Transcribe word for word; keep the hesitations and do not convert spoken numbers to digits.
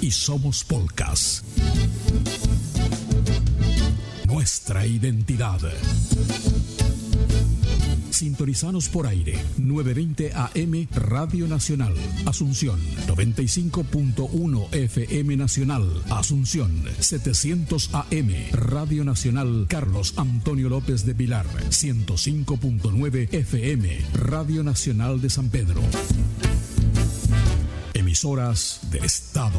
y somos Polcas. Nuestra identidad. Sintonizanos por aire, novecientos veinte A M Radio Nacional, Asunción, noventa y cinco punto uno F M Nacional, Asunción, setecientos A M Radio Nacional Carlos Antonio López de Pilar, ciento cinco punto nueve F M Radio Nacional de San Pedro. Emisoras del Estado.